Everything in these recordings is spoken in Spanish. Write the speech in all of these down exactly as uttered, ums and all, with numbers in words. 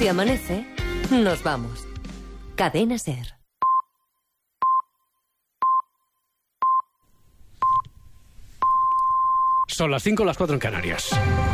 Si amanece, nos vamos. Cadena SER. Son las cinco, las cuatro en Canarias.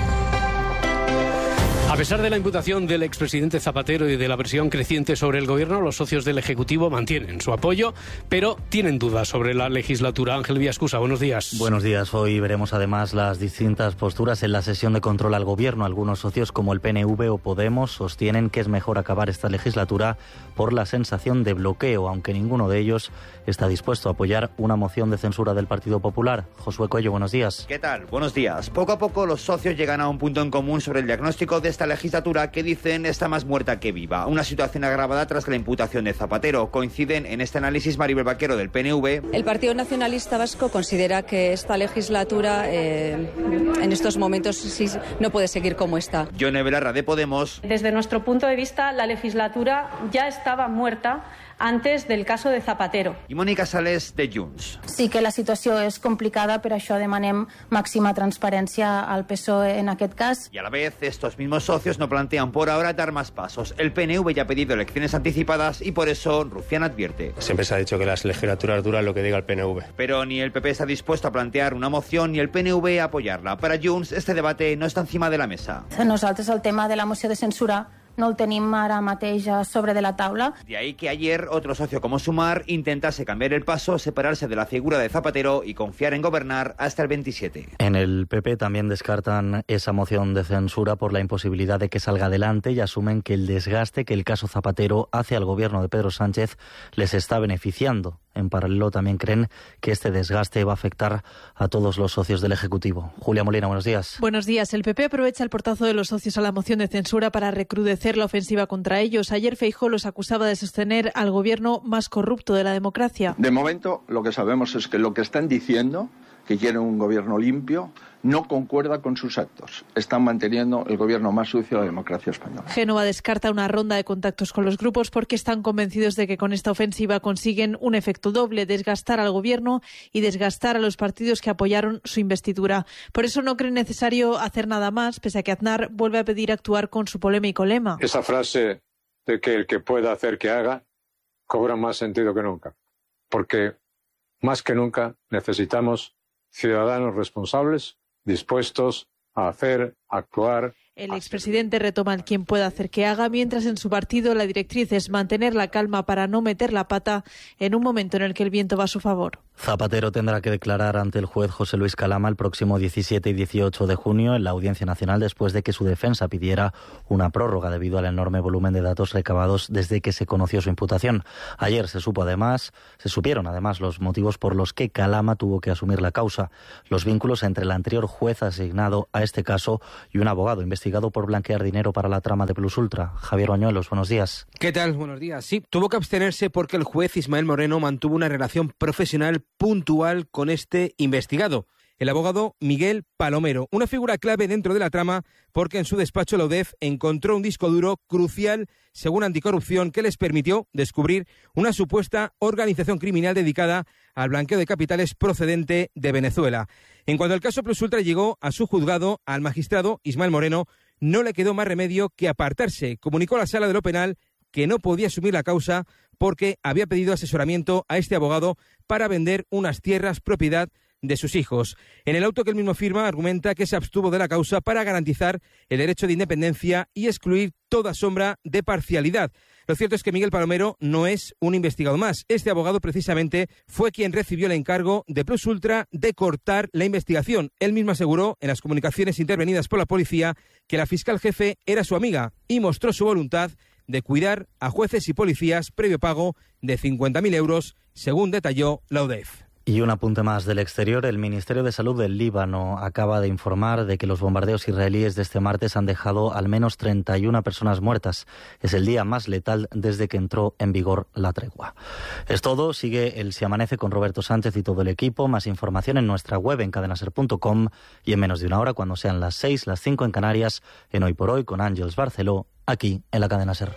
A pesar de la imputación del expresidente Zapatero y de la presión creciente sobre el gobierno, los socios del Ejecutivo mantienen su apoyo, pero tienen dudas sobre la legislatura. Ángel Villaescusa, buenos días. Buenos días. Hoy veremos además las distintas posturas en la sesión de control al gobierno. Algunos socios, como el P N V o Podemos, sostienen que es mejor acabar esta legislatura por la sensación de bloqueo, aunque ninguno de ellos está dispuesto a apoyar una moción de censura del Partido Popular. Josué Coello, buenos días. ¿Qué tal? Buenos días. Poco a poco los socios llegan a un punto en común sobre el diagnóstico de esta legislatura que dicen está más muerta que viva. Una situación agravada tras la imputación de Zapatero. Coinciden en este análisis Maribel Vaquero del P N V. El Partido Nacionalista Vasco considera que esta legislatura eh, en estos momentos sí, no puede seguir como está. Yone Belarra de Podemos. Desde nuestro punto de vista, la legislatura ya estaba muerta antes del caso de Zapatero. Y Mónica Sales de Junts. Sí que la situació és complicada, per això demanem màxima transparència al P S O E en aquest cas. Y a la vez, estos mismos socios no plantean por ahora dar más pasos. El P N V ya ha pedido elecciones anticipadas y por eso Rufián advierte. Siempre se ha dicho que las legislaturas duran lo que diga el P N V. Pero ni el P P está dispuesto a plantear una moción ni el P N V a apoyarla. Para Junts, este debate no está encima de la mesa. Nosaltres el tema de la moció de censura no el tenim ara mateix sobre de la taula. De ahí que ayer otro socio como Sumar intentase cambiar el paso, separarse de la figura de Zapatero y confiar en gobernar hasta el veintisiete. En el P P también descartan esa moción de censura por la imposibilidad de que salga adelante y asumen que el desgaste que el caso Zapatero hace al gobierno de Pedro Sánchez les está beneficiando. En paralelo también creen que este desgaste va a afectar a todos los socios del Ejecutivo. Julia Molina, buenos días. Buenos días. El P P aprovecha el portazo de los socios a la moción de censura para recrudecer la ofensiva contra ellos. Ayer Feijóo los acusaba de sostener al gobierno más corrupto de la democracia. De momento, lo que sabemos es que lo que están diciendo, que quieren un gobierno limpio, no concuerda con sus actos. Están manteniendo el gobierno más sucio de la democracia española. Génova descarta una ronda de contactos con los grupos porque están convencidos de que con esta ofensiva consiguen un efecto doble, desgastar al gobierno y desgastar a los partidos que apoyaron su investidura. Por eso no creen necesario hacer nada más, pese a que Aznar vuelve a pedir actuar con su polémico lema. Esa frase de que el que pueda hacer que haga cobra más sentido que nunca, porque más que nunca necesitamos ciudadanos responsables dispuestos a hacer, a actuar. El expresidente retoma el quien pueda hacer que haga, mientras en su partido la directriz es mantener la calma para no meter la pata en un momento en el que el viento va a su favor. Zapatero tendrá que declarar ante el juez José Luis Calama el próximo diecisiete y dieciocho de junio en la Audiencia Nacional después de que su defensa pidiera una prórroga debido al enorme volumen de datos recabados desde que se conoció su imputación. Ayer se supo además, se supieron además los motivos por los que Calama tuvo que asumir la causa, los vínculos entre el anterior juez asignado a este caso y un abogado investigado por blanquear dinero para la trama de Plus Ultra. Javier Bañuelos, buenos días. ¿Qué tal? Buenos días. Sí, tuvo que abstenerse porque el juez Ismael Moreno mantuvo una relación profesional puntual con este investigado, el abogado Miguel Palomero, una figura clave dentro de la trama porque en su despacho la U D E F encontró un disco duro crucial, según Anticorrupción, que les permitió descubrir una supuesta organización criminal dedicada al blanqueo de capitales procedente de Venezuela. En cuanto al caso Plus Ultra llegó a su juzgado, al magistrado Ismael Moreno no le quedó más remedio que apartarse. Comunicó a la sala de lo penal que no podía asumir la causa porque había pedido asesoramiento a este abogado para vender unas tierras propiedad de sus hijos. En el auto que él mismo firma argumenta que se abstuvo de la causa para garantizar el derecho de independencia y excluir toda sombra de parcialidad. Lo cierto es que Miguel Palomero no es un investigado más. Este abogado precisamente fue quien recibió el encargo de Plus Ultra de cortar la investigación. Él mismo aseguró en las comunicaciones intervenidas por la policía que la fiscal jefe era su amiga y mostró su voluntad de cuidar a jueces y policías previo pago de cincuenta mil euros, según detalló la U D E F. Y un apunte más del exterior. El Ministerio de Salud del Líbano acaba de informar de que los bombardeos israelíes de este martes han dejado al menos treinta y una personas muertas. Es el día más letal desde que entró en vigor la tregua. Es todo. Sigue el Si Amanece con Roberto Sánchez y todo el equipo. Más información en nuestra web en cadenaser punto com y en menos de una hora, cuando sean las seis, las cinco en Canarias, en Hoy por Hoy con Ángeles Barceló, aquí en la Cadena SER.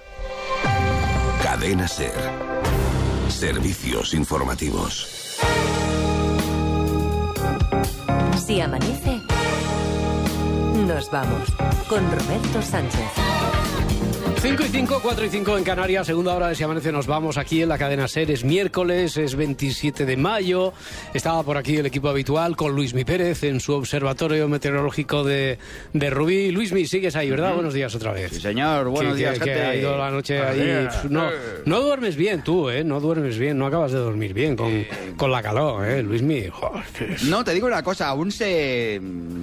Cadena SER. Servicios informativos. Si amanece, nos vamos con Roberto Sánchez. cinco y cinco, cuatro y cinco en Canarias, segunda hora de Si Amanece Nos Vamos aquí en la cadena SER. Es miércoles, es veintisiete de mayo. Estaba por aquí el equipo habitual con Luismi Pérez en su observatorio meteorológico de, de Rubí. Luismi, sigues ahí, ¿verdad? Uh-huh. Buenos días otra vez. Sí, señor, buenos que, días, que, gente. que ha ido la noche ahí. No, no duermes bien tú, ¿eh? No duermes bien, no acabas de dormir bien con, eh, con la calor, ¿eh, Luismi? Joder, es... No, te digo una cosa, aún se...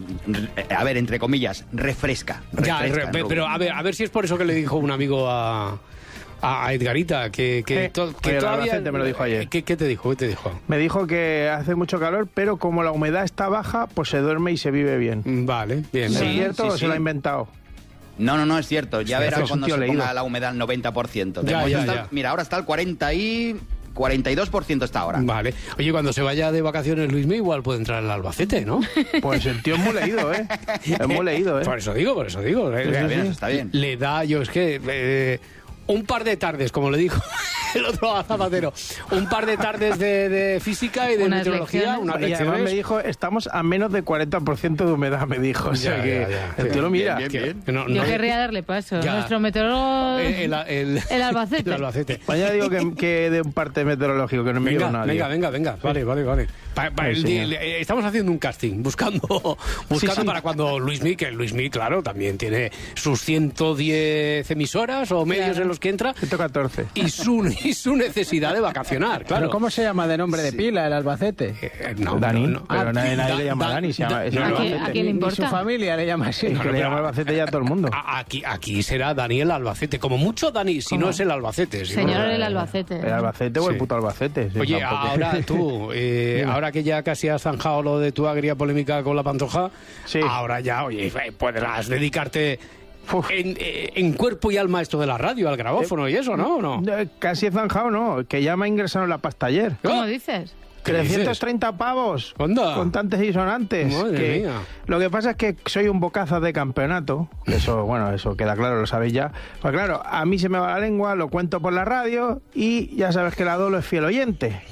A ver, entre comillas, refresca. refresca ya, re, pero a ver, a ver si es por eso que le dijo un amigo a... a Edgarita, que, que, eh, to, que oye, todavía... me lo dijo ayer. ¿Qué, ¿Qué te dijo? ¿Qué te dijo? Me dijo que hace mucho calor, pero como la humedad está baja, pues se duerme y se vive bien. Vale, bien. ¿Es sí, cierto sí, o sí. se lo ha inventado? No, no, no, es cierto. Ya sí, verás cuando se leído. ponga la humedad al noventa por ciento. Ya, ya, está, ya. Mira, ahora está al cuarenta y... cuarenta y dos por ciento está ahora. Vale. Oye, cuando se vaya de vacaciones Luismi, igual puede entrar al Albacete, ¿no? Pues el tío es muy leído, ¿eh? Es muy leído, ¿eh? Por eso digo, por eso digo. Sí, está bien, está bien. Le da, yo es que... Eh, un par de tardes, como le dijo el otro a Zapatero, un par de tardes de, de física y de unas meteorología, lecciones. unas Y además lecciones. me dijo, estamos a menos de cuarenta por ciento de humedad, me dijo. O sea Ya, que ya, ya. el tío lo mira. Bien, bien, bien. Que no- Yo no- querría darle paso. Ya. Nuestro meteorólogo... el, el, el- El Albacete. el Albacete. Mañana digo que, que de un parte meteorológico, que no me Venga, digo nadie. venga, venga, venga. Vale, vale, vale. Pa- pa- Ay, el- señor. el- eh, estamos haciendo un casting, buscando, buscando Sí, sí. para cuando Luismi, que Luismi, claro, también tiene sus ciento diez emisoras o medios Claro. en los que entra ciento catorce. y su, y su necesidad de vacacionar, claro. ¿Pero cómo se llama de nombre de pila el Albacete? Eh, no, Dani, no, no. pero nadie, nadie Da- le llama da- Dani, se llama, da- se llama ¿A quién- Albacete. a quién le Ni importa? su familia le llama así. Es que no, le pero- llama Albacete ya a todo el mundo. A- Aquí, aquí será Daniel Albacete, como mucho Dani, si ¿Cómo? no es el Albacete. si Señor no- el Albacete. ¿El Albacete o el Sí. puto Albacete? Sí, Oye, tampoco. ahora tú, eh, ahora que ya casi has zanjado lo de tu agria polémica con la Pantoja, Sí. ahora ya, oye, podrás dedicarte Uf. en, eh, en cuerpo y alma a esto de la radio, al grabófono y eso, ¿no? ¿O no? Eh, Casi he zanjado, ¿no? Que ya me ha ingresado en la pasta ayer. ¿Cómo ¿Ah? dices? ¿Qué trescientos treinta pavos. Anda. Contantes y sonantes. Madre que mía. Lo que pasa es que soy un bocaza de campeonato. Eso, bueno, eso queda claro, lo sabéis ya. Pues claro, a mí se me va la lengua, lo cuento por la radio y ya sabes que la Dolo es fiel oyente.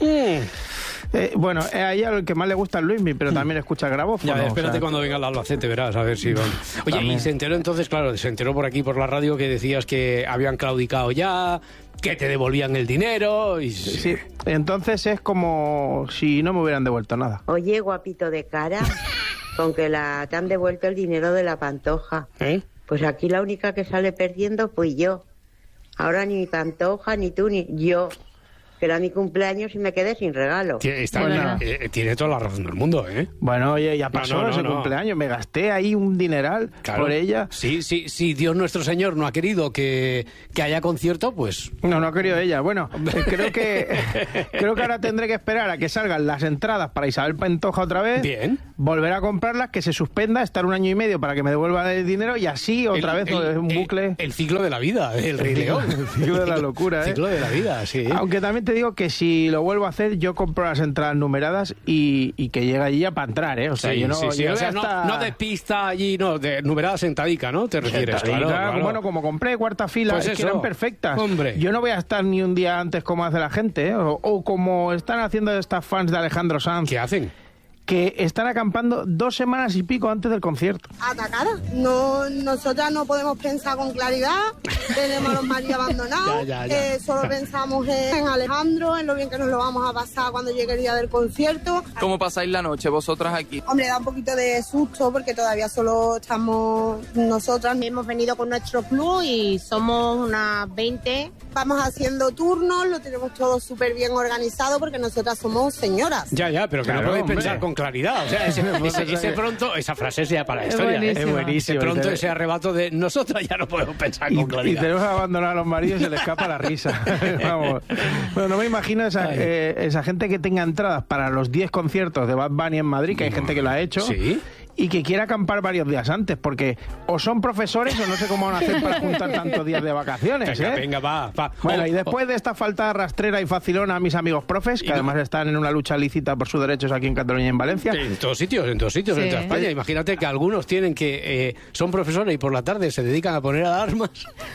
Eh, bueno, es a ella el que más le gusta es Luismi, pero también escucha el grabófono. Ya, espérate o sea, cuando venga el Albacete, verás, a ver si van. Oye, También. y se enteró entonces, claro, se enteró por aquí, por la radio, que decías que habían claudicado ya, que te devolvían el dinero y... Sí, entonces es como si no me hubieran devuelto nada. Oye, guapito de cara, con que la, te han devuelto el dinero de la Pantoja. ¿Eh? Pues aquí la única que sale perdiendo fui yo. Ahora ni mi Pantoja, ni tú, ni yo. Que era mi cumpleaños y me quedé sin regalo. Tie- está- De verdad. eh, tiene toda la razón del mundo, ¿eh? Bueno, oye, ya pasó No, no, no, ese no. cumpleaños, me gasté ahí un dineral Claro. por ella. Sí, sí, sí, Dios nuestro Señor no ha querido que, que haya concierto, pues... No, no ha querido ella. Bueno, eh, creo que creo que ahora tendré que esperar a que salgan las entradas para Isabel Pantoja otra vez. Bien. Volver a comprarlas, que se suspenda, estar un año y medio para que me devuelva el dinero y así otra El- vez el- un el- bucle. El, ciclo de la vida, el Rey ciclo- León. el ciclo de la locura, El ¿eh? ciclo de la vida, sí. Aunque también te digo que si lo vuelvo a hacer, yo compro las entradas numeradas y, y que llega allí ya para entrar, ¿eh? O sea, Sí, yo no, sí, sí, yo o sea, voy no, hasta- no de pista allí, no, de numerada sentadica, ¿no? Te refieres, Sentadica, claro, claro. Bueno, como compré cuarta fila, Pues es que eso. eran perfectas. Hombre. Yo no voy a estar ni un día antes como hace la gente, ¿eh? o, o como están haciendo estas fans de Alejandro Sanz. ¿Qué hacen? Que están acampando dos semanas y pico antes del concierto. Atacada. No, nosotras no podemos pensar con claridad, tenemos a los maridos abandonados, Ya, ya, ya. eh, solo pensamos en Alejandro, en lo bien que nos lo vamos a pasar cuando llegue el día del concierto. ¿Cómo pasáis la noche vosotras aquí? Hombre, da un poquito de susto porque todavía solo estamos nosotras. Hemos venido con nuestro club y somos unas veinte. Vamos haciendo turnos, lo tenemos todo súper bien organizado porque nosotras somos señoras. Ya, ya, pero que Claro, no podéis hombre. pensar con claridad. O sea, ese, ese- ese pronto, esa frase es ya para la Es historia. ¿eh? buenísima. Es buenísimo. Ese pronto, Y te- ese arrebato de nosotros ya no podemos pensar Y, con y claridad. tenemos que abandonar a los maridos y se le escapa la risa. Vamos. Bueno, no me imagino esa, eh, esa gente que tenga entradas para los diez conciertos de Bad Bunny en Madrid, que hay gente que lo ha hecho. Sí. Y que quiera acampar varios días antes, porque o son profesores o no sé cómo van a hacer para juntar tantos días de vacaciones. Venga, ¿eh? venga, va, va. Bueno, Oh, y después de esta falta rastrera y facilona a mis amigos profes, que Y no- además están en una lucha lícita por sus derechos aquí en Cataluña y en Valencia. En todos sitios, en todos sitios, Sí. en toda España. Imagínate que algunos tienen que eh, son profesores y por la tarde se dedican a poner alarmas.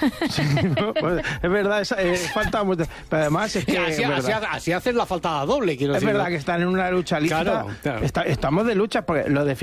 ¿No? Pues, es verdad, es, eh, falta mucho. Pero además es que. así, es así, verdad. así hacen la faltada doble, quiero Es decir. verdad que están en una lucha lícita. Claro, claro. Está- estamos de lucha, porque lo de Ficosa Internacional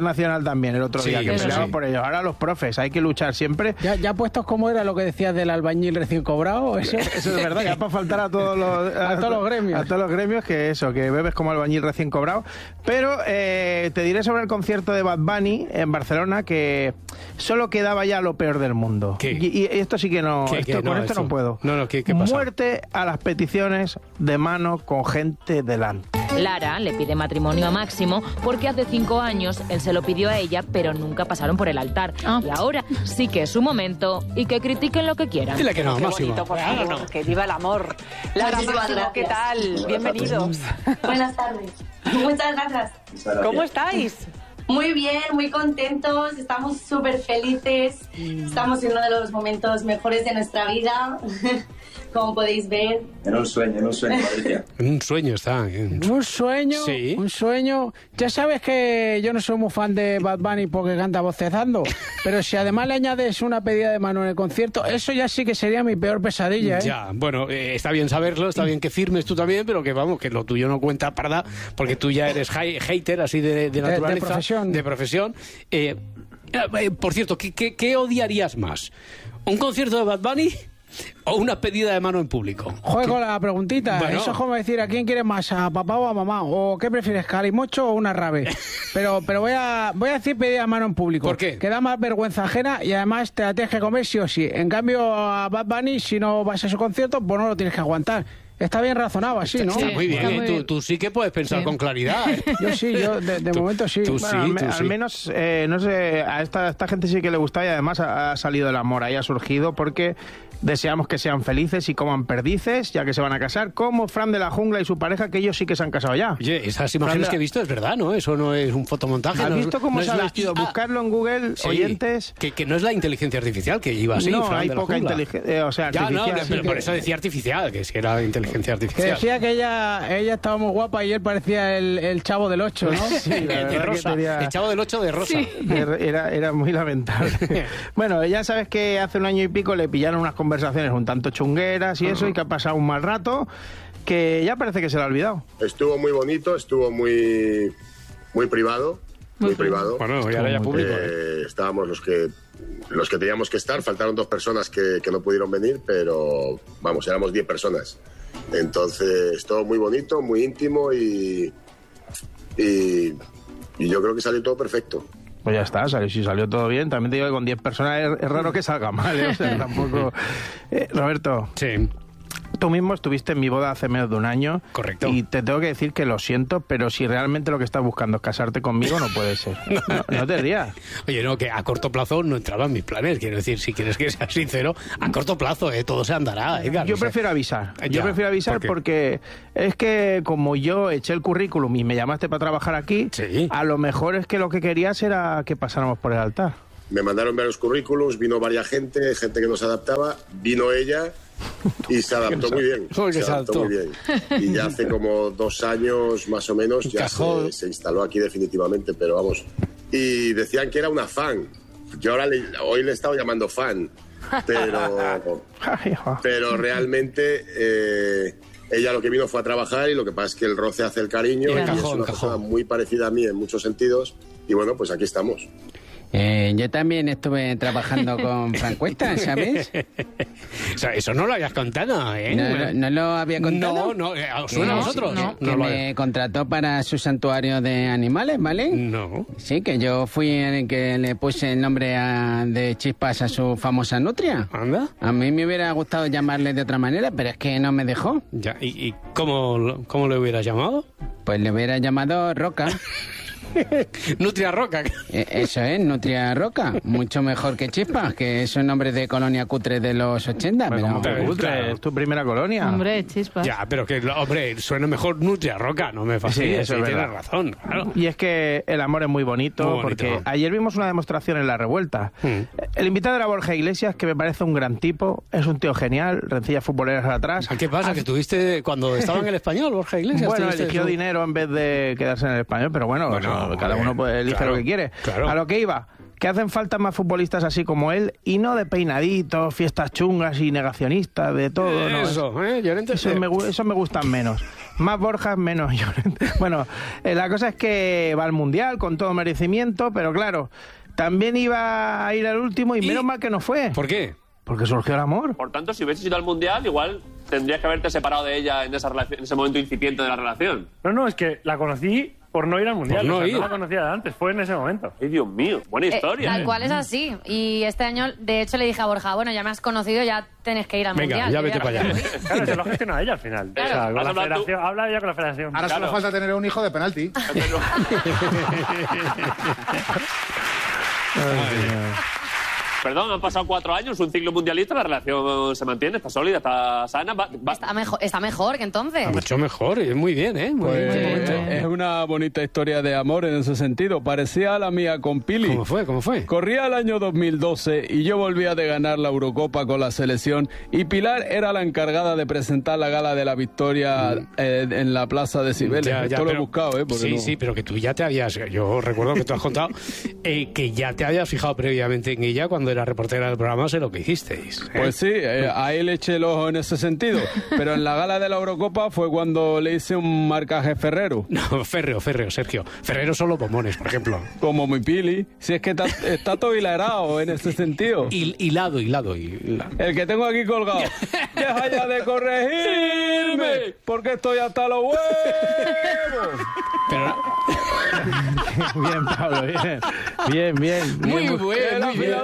internacional también el otro Sí, día, que eso peleaba sí. por ellos. Ahora los profes, hay que luchar siempre. ¿Ya, ya puestos como era lo que decías del albañil recién cobrado? Eso, Eso es verdad, ya para faltar a todos los A todos los gremios. a todos los gremios que eso, que bebes como albañil recién cobrado. Pero eh, te diré sobre el concierto de Bad Bunny en Barcelona que solo quedaba ya lo peor del mundo. ¿Qué? Y, y esto sí que no, ¿Qué, esto, qué? con No, esto esto- no puedo. No, no, ¿qué- qué pasa? Muerte a las peticiones de mano con gente delante. Lara le pide matrimonio a Máximo porque hace cinco años él se lo pidió a ella, pero nunca pasaron por el altar. Y ahora sí que es su momento y que critiquen lo que quieran. Dile que no, Qué Máximo. bonito, por Claro, favor, no. que viva el amor. Lara, Muchísimas Máximo, ¿qué gracias. tal? Buenas Bienvenidos. Buenas tardes. Muchas gracias. ¿Cómo estáis? Muy bien, muy contentos, estamos súper felices, estamos en uno de los momentos mejores de nuestra vida, como podéis ver. En un sueño, en un sueño, Patricia. Un sueño está. en- Un sueño, Sí. un sueño. Ya sabes que yo no soy muy fan de Bad Bunny porque canta bocezando, pero si además le añades una pedida de mano en el concierto, eso ya sí que sería mi peor pesadilla, ¿eh? Ya, bueno, eh, está bien saberlo, está bien que firmes tú también, pero que vamos, que lo tuyo no cuenta parda, porque tú ya eres hi- hater así de, de naturaleza. profesión. De profesión. Eh, eh, por cierto, ¿qué, qué, qué odiarías más? ¿Un concierto de Bad Bunny o una pedida de mano en público? Juego la preguntita. Bueno. Eso es como decir, ¿a quién quieres más? ¿A papá o a mamá? ¿O qué prefieres, calimocho o una rave? Pero pero voy a voy a decir pedida de mano en público. ¿Por qué? Que da más vergüenza ajena y además te la tienes que comer sí o sí. En cambio, a Bad Bunny, si no vas a su concierto, pues no lo tienes que aguantar. Está bien razonado así, ¿no? Está muy bien, Está ¿eh? muy Tú, bien. tú sí que puedes pensar Sí. con claridad. ¿eh? Yo sí, yo de, de Tú- momento sí. tú Bueno, sí, al, me- tú al sí. menos, eh, no sé, a esta, a esta gente sí que le gusta y además ha, ha salido el amor, ahí ha surgido porque deseamos que sean felices y coman perdices, ya que se van a casar, como Fran de la Jungla y su pareja, que ellos sí que se han casado ya. Oye, esas imágenes Fran de- que he visto es verdad, ¿no? Eso no es un fotomontaje. ¿Has no es- visto cómo no se es ha la- vestido? Ah, Buscarlo en Google, sí, oyentes. Que, que no es la inteligencia artificial que iba así. No, Fran hay de la poca Jungla. inteligencia, o sea, Ya, no, artificial, pero sí por que- eso decía artificial, que si era inteligencia Que artificial. decía que ella, ella estaba muy guapa y él parecía el, el chavo del ocho, ¿no? Sí, la de verdad que Rosa, tenía- el chavo del ocho de Rosa. Era, era muy lamentable. Bueno, ya sabes que hace un año y pico le pillaron unas conversaciones un tanto chungueras y eso, y que ha pasado un mal rato, que ya parece que se lo ha olvidado. Estuvo muy bonito, estuvo muy, muy privado, muy, privado. Bueno, y ahora ya público. Eh, estábamos los que los que teníamos que estar, faltaron dos personas que, que no pudieron venir, pero vamos, éramos diez personas. Entonces, todo muy bonito, muy íntimo y, y, y yo creo que salió todo perfecto. Pues ya está, salió, si salió todo bien. También te digo que con diez personas es, es raro que salga mal, ¿eh? O sea, tampoco... Eh, Roberto. Sí. Tú mismo estuviste en mi boda hace menos de un año. Correcto. Y te tengo que decir que lo siento, pero si realmente lo que estás buscando es casarte conmigo, no puede ser. No, no te rías. Oye, no, que a corto plazo no entraba en mis planes. Quiero decir, si quieres que sea sincero, a corto plazo eh, todo se andará. Edgar, Yo no sé. prefiero avisar. Ya, Yo prefiero avisar ¿por qué? porque es que como yo eché el currículum y me llamaste para trabajar aquí, a lo mejor es que lo que querías era que pasáramos por el altar. Me mandaron varios currículums, vino varias gente, gente que no se adaptaba, vino ella y se adaptó muy bien. Joder, que Se se adaptó muy adaptó. bien. Y ya hace como dos años más o menos ya Cajón. se, se instaló aquí definitivamente, pero vamos. Y decían que era una fan. Yo ahora le- hoy le he estado llamando fan, pero, pero realmente eh, ella lo que vino fue a trabajar y lo que pasa es que el roce hace el cariño y, Cajón, es una cajón. persona muy parecida a mí en muchos sentidos. Y bueno, pues aquí estamos. Eh, yo también estuve trabajando con Francuesta, ¿sabes? O sea, eso no lo habías contado, ¿eh? No, no, no lo había No, contado. no, eh, ¿os suena a Que- vosotros? Que, No, que no lo me contrató para su santuario de animales, ¿vale? No. Sí, que yo fui el que le puse el nombre a- de Chispas a su famosa nutria. ¿Anda? A mí me hubiera gustado llamarle de otra manera, pero es que no me dejó. Ya, ¿y, y cómo, lo- cómo le hubieras llamado? Pues le hubiera llamado Roca. Nutria Roca. Eh, Eso es, Nutria Roca. Mucho mejor que Chispas, que es un nombre de colonia cutre de los ochenta. Pero, Como que cutre, es tu primera colonia. Hombre, chispas. Ya, pero que, hombre, suena mejor Nutria Roca, no me fastidies, Sí, eso sí, es tienes verdad. razón, claro. Y es que el amor es muy bonito, Muy bonito. porque ayer vimos una demostración en La Revuelta. El invitado era Borja Iglesias, que me parece un gran tipo, es un tío genial, rencillas futboleras atrás. ¿Qué pasa? ¿Que tuviste cuando estaba en el Español, Borja Iglesias? Bueno, tuviste eligió eso? dinero en vez de quedarse en el Español, pero bueno, Bueno, eso, cada eh, uno puede elige claro, lo que quiere. claro. A lo que iba, que hacen falta más futbolistas así como él y no de peinaditos, fiestas chungas y negacionistas, de todo. ¿no? Eso, ¿eh? Llorente, Eso eh. me, gu- eso me gustan menos. Más Borjas, menos Llorente. Bueno, eh, la cosa es que va al Mundial con todo merecimiento, pero claro, también iba a ir al último y, ¿Y? menos mal que no fue. ¿Por qué? Porque surgió el amor. Por tanto, si hubieses ido al Mundial, igual tendrías que haberte separado de ella en, esa relación, en ese momento incipiente de la relación. No, no, es que la conocí por no ir al Mundial. Por no o sea, ir. No la conocía de antes, fue en ese momento. Ay, Dios mío, buena historia. Eh, tal ¿eh? cual es así. Y este año, de hecho, le dije a Borja, bueno, ya me has conocido, ya tenés que ir al Venga, Mundial. ya vete para allá. Claro, se lo ha gestionado ella al final. Claro. O sea, con la Has hablado federación, habla ella con la federación. Ahora Claro. solo falta tener un hijo de penalti. Perdón, han pasado cuatro años, un ciclo mundialista, la relación se mantiene, está sólida, está sana. Va, va. Está, mejor, está mejor que entonces. Mucho mejor, y muy bien, ¿eh? Muy Pues, bien, eh, es una bonita historia de amor en ese sentido. Parecía a la mía con Pili. ¿Cómo fue? ¿Cómo fue? Corría el año dos mil doce y yo volvía de ganar la Eurocopa con la selección y Pilar era la encargada de presentar la gala de la victoria eh, en la plaza de Cibeles. Ya, ya, Esto lo pero- he buscado, ¿eh? Porque Sí, no- sí, pero que tú ya te habías... Yo recuerdo que tú has contado eh, que ya te habías fijado previamente en ella cuando era reportera del programa, sé lo que hicisteis. ¿eh? Pues sí, eh, a él eché el ojo en ese sentido. Pero en la gala de la Eurocopa fue cuando le hice un marcaje ferrero. No, férreo, férreo, Sergio. Ferrero solo bombones, por ejemplo. Como mi Pili. Si es que está, está todo hilarado en ese sentido. Hil- hilado, hilado, hilado. El que tengo aquí colgado. Deja ya de corregirme, porque estoy hasta los huevos. Pero... Bien, Pablo, bien. Bien, bien. Muy bien. bueno, muy bien.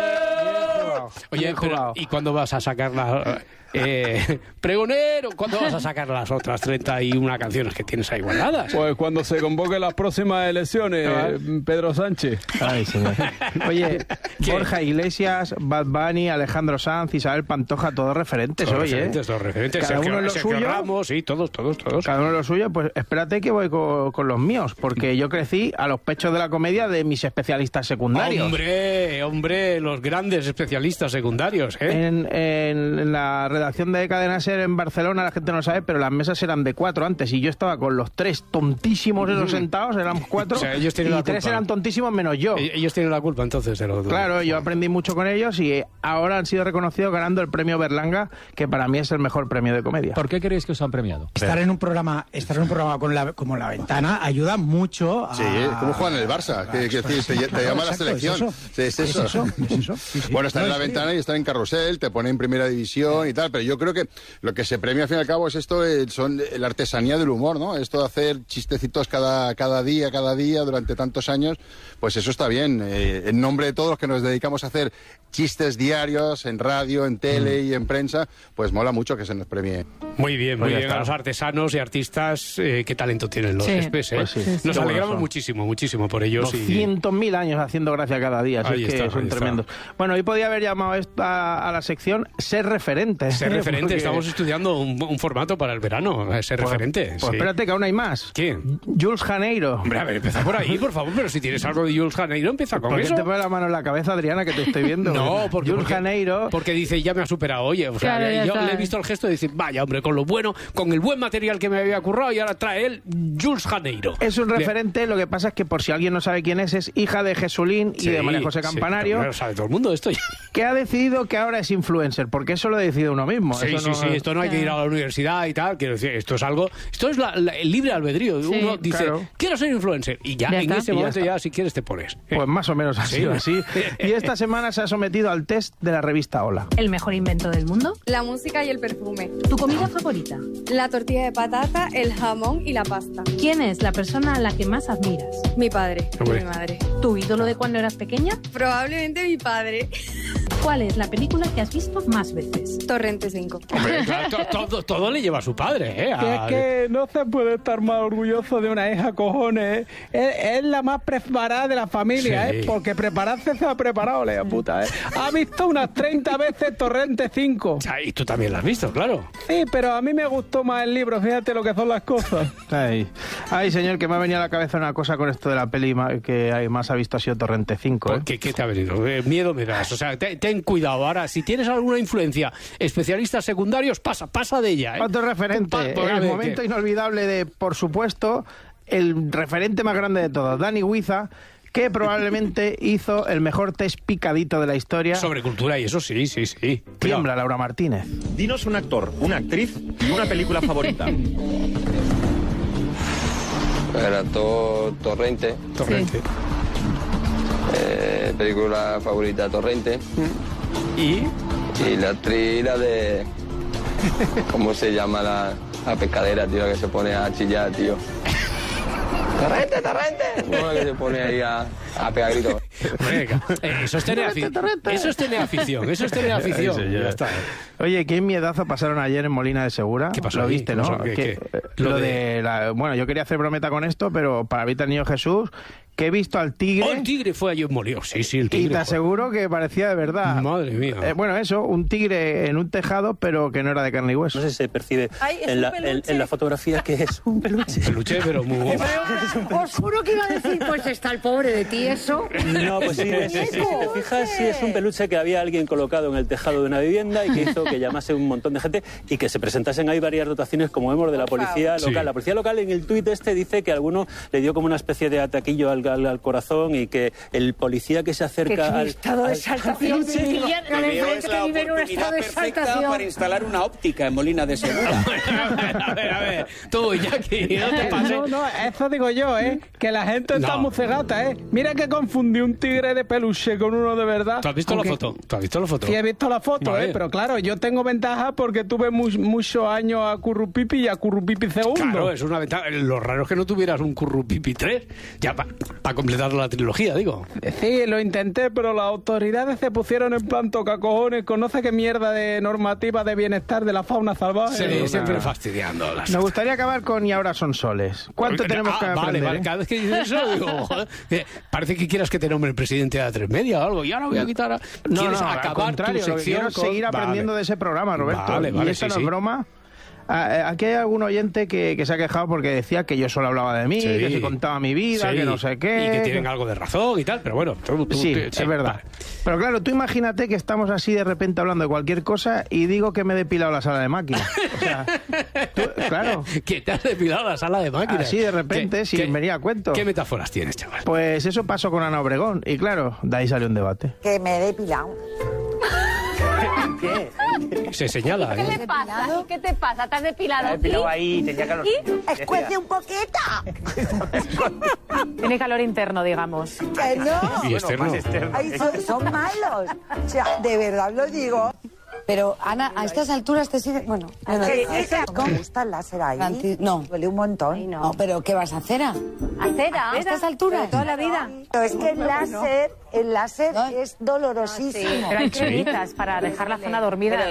Oye, Bien pero jugado. ¿y cuándo vas a sacar la... Eh, pregonero, ¿cuándo vas a sacar las otras treinta y una canciones que tienes ahí guardadas? Pues cuando se convoquen las próximas elecciones, Pedro Sánchez. Ay, señor. Oye, ¿Qué? Borja Iglesias, Bad Bunny, Alejandro Sanz, Isabel Pantoja, todos referentes Todos hoy, referentes, ¿eh? todos referentes. Cada Sergio, uno en lo Sergio suyo. Ramos, sí, todos, todos, todos. Cada uno lo suyo, pues espérate que voy con, con los míos, porque yo crecí a los pechos de la comedia de mis especialistas secundarios. Hombre, hombre, los grandes especialistas secundarios, ¿eh? En, en- en la redacción de Cadena Ser en Barcelona, la gente no lo sabe, pero las mesas eran de cuatro antes y yo estaba con los tres tontísimos esos sentados, éramos cuatro, O sea, ellos tienen y la tres culpa. eran tontísimos menos yo. E- Ellos tienen la culpa entonces de lo Claro, yo aprendí mucho con ellos y ahora han sido reconocidos ganando el premio Berlanga, que para mí es el mejor premio de comedia. ¿Por qué creéis que os han premiado? Estar en un programa, estar en un programa con la, como La Ventana ayuda mucho a... Sí, como juegan en el Barça, que, que decir, te, te llama a la Exacto, selección. es eso. Sí, es eso. Es eso, es eso. Sí, sí. Bueno, estar No, en la es serio. ventana y estar en carrusel, te pone en primera división y tal, pero yo creo que lo que se premia al fin y al cabo es esto, eh, son la artesanía del humor, ¿no? Esto de hacer chistecitos cada, cada día, cada día, durante tantos años, pues eso está bien. Eh, en nombre de todos los que nos dedicamos a hacer chistes diarios en radio, en tele y en prensa, pues mola mucho que se nos premie. Muy bien, muy Pues ya bien. está. A los artesanos y artistas, eh, qué talento tienen los Sí. espes, ¿eh? Pues sí. Nos Qué buenos alegramos son. muchísimo, muchísimo por ellos. y doscientos mil años haciendo gracia cada día, así Ahí es que está, son ahí está. tremendos. Bueno, hoy podía haber llamado esta a la sección Ser Referente. Ser referente, Porque- estamos estudiando un, un formato para el verano, eh, ser Pues- referente. Pues sí. espérate que aún hay más. ¿Quién? Jules Janeiro. Hombre, a ver, empieza por ahí, por favor, pero si tienes algo de Jules Janeiro, empieza con ¿Por qué eso. te pone la mano en la cabeza, Adriana, que te estoy viendo? No, porque, Jules porque, Janeiro... porque dice, ya me ha superado, oye, o sea, Claro, ya yo está. le he visto el gesto de decir, vaya, hombre, con lo bueno, con el buen material que me había currado y ahora trae él Jules Janeiro. Es un Le- referente, lo que pasa es que por si alguien no sabe quién es, es hija de Jesulín y Sí, de María José sí, Campanario, pero claro, sabe todo el mundo esto ya. que ha decidido que ahora es influencer, porque eso lo ha decidido uno mismo. Sí, eso sí, no- sí, esto no hay que ir a la universidad y tal, quiero decir, esto es algo, esto es la- la- el libre albedrío, Sí, uno dice, claro. quiero ser influencer, y ya, Ya en está. ese Y ya momento está. ya, si quieres te pones. Pues más o menos ha Sí. sido así. Y esta semana se ha sometido al test de la revista Hola. ¿El mejor invento del mundo? La música y el perfume. ¿Tu comida favorita? La tortilla de patata, el jamón y la pasta. ¿Quién es la persona a la que más admiras? Mi padre y Hombre. mi madre. ¿Tu ídolo de cuando eras pequeña? Probablemente mi padre. ¿Cuál es la película que has visto más veces? Torrente cinco. Hombre, claro, to- todo, todo le lleva a su padre, ¿eh? Que es A- que no se puede estar más orgulloso de una hija, cojones. Es, es la más preparada de la familia, Sí. ¿eh? Porque prepararse se ha preparado, la puta, ¿eh? Ha visto unas treinta veces Torrente cinco. Y tú también la has visto, claro. Sí, pero a mí me gustó más el libro, fíjate lo que son las cosas. Ay. Ay, señor, que me ha venido a la cabeza una cosa con esto de la peli ma- que hay- más ha visto ha sido Torrente cinco. ¿eh? ¿Qué, qué te ha venido? Eh, miedo me das. O sea, te- ten cuidado. Ahora, si tienes alguna influencia, especialistas secundarios, pasa, pasa de ella. ¿eh? Otro referente, Pa- pa- a el ver, momento ¿qué? inolvidable de, por supuesto, el referente más grande de todos, Dani Huiza, que probablemente hizo el mejor test picadito de la historia. Sobre cultura y eso sí, sí, sí. Tiembla Laura Martínez. Dinos un actor, una actriz y una película favorita. El actor Torrente. Torrente. Eh, película favorita Torrente. ¿Y? Y la actriz, la de... ¿Cómo se llama la, la pescadera, tío? La que se pone a chillar, tío. ¡Torrente, Torrente! Bueno, que se pone ahí a, a pegar gritos. Venga, eh, eso es tener afición. Eso es tener afición. Eso es tener afición. Sí, ya está. Oye, qué miedazo pasaron ayer en Molina de Segura. ¿Qué pasó Lo ahí? viste, ¿Qué ¿no? pasó? ¿Qué- Que, qué? eh, Lo Lo de- de la, bueno, yo quería hacer brometa con esto, pero para evitar el niño Jesús, que he visto al tigre. Oh, el tigre fue ayer molió. Sí, sí, el Y tigre. te aseguro que parecía de verdad. Madre mía. Eh, bueno, eso, un tigre en un tejado, pero que no era de carne y hueso. No sé si se percibe Ay, ¿es en un la, en, peluche? en la fotografía que es un peluche. Peluche, pero muy... Os juro que iba a decir, pues está el pobre de ti, eso. No, pues sí, sí, sí, si te fijas, sí es un peluche que había alguien colocado en el tejado de una vivienda y que hizo que llamase un montón de gente y que se presentasen ahí varias dotaciones, como vemos, de la policía favor. local. Sí. La policía local en el tuit este dice que alguno le dio como una especie de ataquillo al, al, al corazón y que el policía que se acerca Que al... estado de al- exaltación, chiquilla, no me enfrentes que vive en un estado de exaltación. instalar una óptica en Molina de Segura. A ver, a ver. Tú, Jackie, no te pases. No, no, eso digo yo, ¿eh? Que la gente está No. muy cegata, ¿eh? Mira que confundí un tigre de peluche con uno de verdad. ¿Tú has visto Aunque- la foto? ¿Tú has visto la foto? Sí, he visto la foto, Vale. ¿eh? Pero claro, yo tengo ventaja porque tuve mu- muchos años a Currupipi y a Currupipi segundo. Claro, es una ventaja. Lo raro es que no tuvieras un Currupipi tres, ya para completar la trilogía, digo. Sí, lo intenté, pero las autoridades se pusieron en plan tocacojones. Conoce qué mierda de normativa de bienestar de la fauna salvaje. Sí, una- siempre fastidiando. Las... Me gustaría acabar con y ahora son soles. ¿Cuánto tenemos Ah, que vale, aprender? vale, eh? cada vez que dices eso, digo, joder, eh, parece que quieras que te nombre el presidente de A tres Media o algo, y ahora voy a quitar a... No, ¿Quieres no, al acabar contrario, tu lo que sección quiero es con- seguir aprendiendo Vale. de ese programa, Roberto. Vale, vale, y eso sí, no sí. es broma. Ah, Aquí hay algún oyente que, que se ha quejado porque decía que yo solo hablaba de mí, Sí. que se contaba mi vida, Sí, que no sé qué. Y que tienen algo de razón y tal, pero bueno. Tú, tú- Sí, tú- es verdad. vale. Pero claro, tú imagínate que estamos así de repente hablando de cualquier cosa y digo que me he depilado la sala de máquinas. O sea, tú- claro. Que te has depilado la sala de máquinas. Así de repente, ¿Qué- sin qué- venir a cuento. ¿Qué metáforas tienes, chaval? Pues eso pasó con Ana Obregón y claro, de ahí salió un debate. Que me he depilado. ¿Qué? Se señala, ¿Qué ¿eh? te pasa? ¿Qué te pasa? ¿Te has depilado? Me he depilado ahí, tenía calor. Escuece un poquito. Tiene calor interno, digamos. Que no. Y externo. Ay, son, son malos. O sea, de verdad lo digo. Pero, Ana, a estas alturas te sigue... Bueno, bueno, ¿Qué ¿cómo? dices? ¿Cómo está el láser ahí? Anti- no. Duele un montón. No, pero ¿qué vas a hacer? ¿A ¿Acera? a estas alturas? Toda la vida. Pero es que el láser, el láser es dolorosísimo. Pero hay Sí. cremitas para dejar la zona dormida.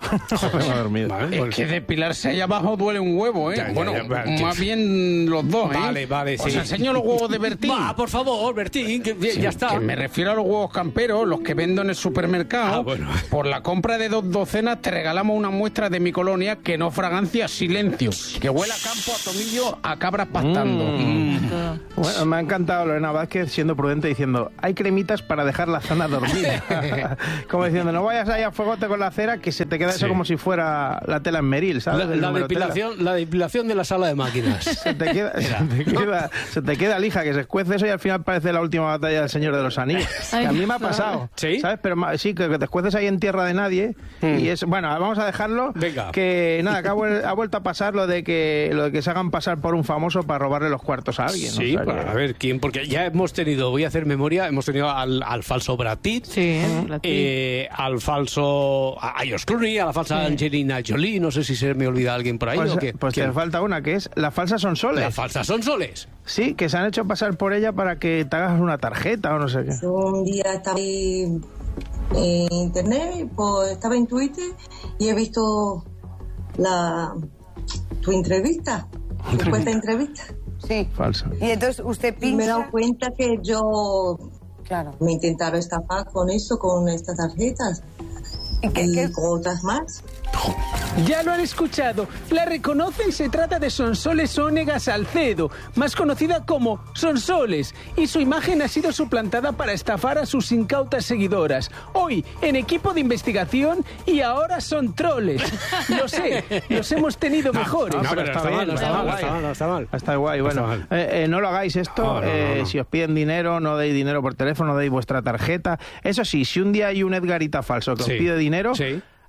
Vale, Es pues- que depilarse ahí abajo duele un huevo, ¿eh? Ya, ya, bueno, ya, vale. más bien los dos, ¿eh? Vale, vale, Os sí. enseño los huevos de Bertín. Va, por favor, Bertín, que Sí, ya está. Que me refiero a los huevos camperos, los que vendo en el supermercado. Ah, bueno. Por la compra de dos docenas te regalamos una muestra de mi colonia que no fragancia silencio, que huele a campo, a tomillo, a cabras pastando. Mm. Bueno, me ha encantado Lorena Vázquez siendo prudente diciendo, hay cremitas para dejar la zona dormida. Como diciendo, no vayas ahí a fuegote con la cera que se te queda Sí. eso como si fuera la tela en Meril, ¿sabes? La, El la número tela. depilación, la depilación de la sala de máquinas. Se te, queda, se, te queda, se te queda lija, que se escuece eso y al final parece la última batalla del Señor de los Anillos. Que a mí me ha pasado. ¿Sí? ¿Sabes? Pero ma- sí, que, que te escueces ahí en tierra de nadie. Y es. Bueno, vamos a dejarlo. Venga. Que nada, que ha, vuel- ha vuelto a pasar lo de que lo de que se hagan pasar por un famoso para robarle los cuartos a alguien. ¿no? Sí, O sea, para que- a ver quién, porque ya hemos tenido, voy a hacer memoria, hemos tenido al, al falso Brad Pitt, Sí, Brad Pitt. eh, al falso a a George Clooney, a la falsa Angelina Jolie, no sé si se me olvida alguien por ahí Pues, o qué. pues te ¿Quién? falta una que es la falsa Sonsoles. La falsa Sonsoles. Sí, que se han hecho pasar por ella para que te hagas una tarjeta o no sé qué. Un día estaba ahí en internet, pues estaba en Twitter y he visto la tu entrevista, tu supuesta entrevista. Sí. Falsa. Y entonces usted Y me he dado pincha... cuenta que yo Claro. me intentaron estafar con eso, con estas tarjetas ¿Y qué- y qué- con otras más. Ya lo han escuchado. La reconocen, se trata de Sonsoles Ónega Salcedo, más conocida como Sonsoles, y su imagen ha sido suplantada para estafar a sus incautas seguidoras. Hoy, en equipo de investigación, y ahora son troles. Lo sé, los hemos tenido mejores. No, pero está mal, no está mal, no está mal, no está mal. Está guay, bueno. Está mal. Eh, eh, no lo hagáis esto. No, no, no, eh, no. Si os piden dinero, no deis dinero por teléfono, no deis vuestra tarjeta. Eso sí, si un día hay un Edgarita falso que Sí. os pide dinero, Sí.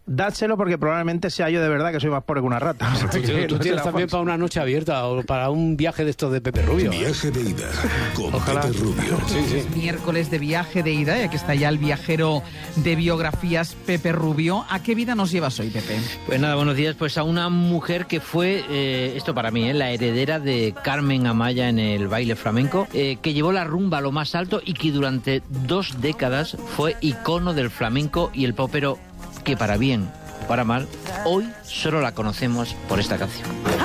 dádselo porque probablemente sea yo de verdad que soy más pobre que una rata. O sea, Tú, que tú no tienes será también Juan. para una noche abierta o para un viaje de estos de Pepe Rubio. Viaje de ida con Ojalá. Pepe Rubio. Sí, sí. Miércoles de viaje de ida, y aquí está ya el viajero de biografías, Pepe Rubio. ¿A qué vida nos llevas hoy, Pepe? Pues nada, buenos días. Pues a una mujer que fue, eh, esto para mí, eh, la heredera de Carmen Amaya en el baile flamenco, eh, que llevó la rumba a lo más alto y que durante dos décadas fue icono del flamenco y el popero, que para bien o para mal, hoy solo la conocemos por esta canción.